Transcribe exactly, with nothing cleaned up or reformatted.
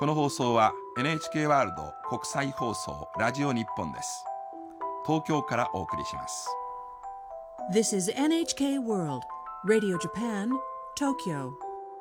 この放送は エヌエイチケー ワールド国際放送ラジオ日本です。東京からお送りします。 This is エヌエイチケー World Radio Japan, Tokyo